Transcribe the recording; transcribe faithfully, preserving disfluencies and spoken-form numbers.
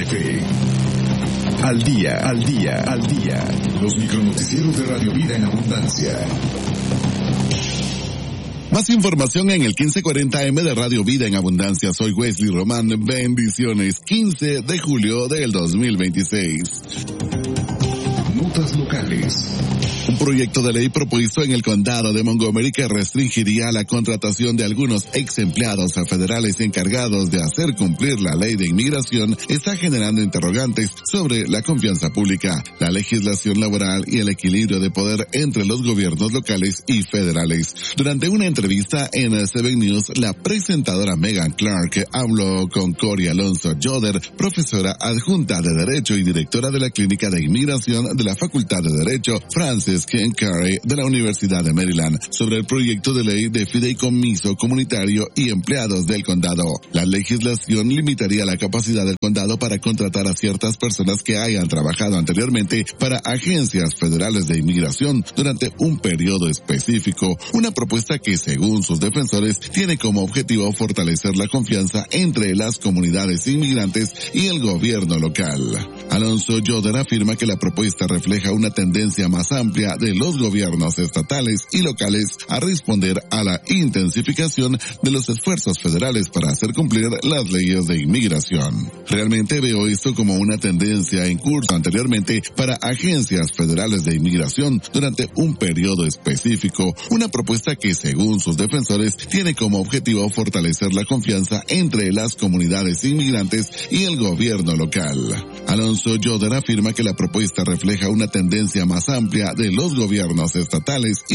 F. Al día, al día, al día. Los micronoticieros de Radio Vida en Abundancia. Más información en el quince cuarenta eme de Radio Vida en Abundancia. Soy Wesley Román. Bendiciones. quince de julio del dos mil veintiséis. Notas locales. Un proyecto de ley propuesto en el condado de Montgomery que restringiría la contratación de algunos ex empleados federales encargados de hacer cumplir la ley de inmigración está generando interrogantes sobre la confianza pública, la legislación laboral y el equilibrio de poder entre los gobiernos locales y federales. Durante una entrevista en Seven News, la presentadora Megan Clark habló con Cory Alonso Yoder, profesora adjunta de Derecho y directora de la Clínica de Inmigración de la Facultad de Derecho Francis Ken Carey de la Universidad de Maryland, sobre el proyecto de ley de fideicomiso comunitario y empleados del condado. La legislación limitaría la capacidad del condado para contratar a ciertas personas que hayan trabajado anteriormente para agencias federales de inmigración durante un periodo específico, una propuesta que, según sus defensores, tiene como objetivo fortalecer la confianza entre las comunidades inmigrantes y el gobierno local. Alonso Yoder afirma que la propuesta refleja una tendencia más amplia de los gobiernos estatales y locales a responder a la intensificación de los esfuerzos federales para hacer cumplir las leyes de inmigración. Realmente veo esto como una tendencia en curso anteriormente para agencias federales de inmigración durante un periodo específico, una propuesta que, según sus defensores, tiene como objetivo fortalecer la confianza entre las comunidades inmigrantes y el gobierno local. Alonso Yoder afirma que la propuesta refleja una tendencia más amplia de los gobiernos estatales y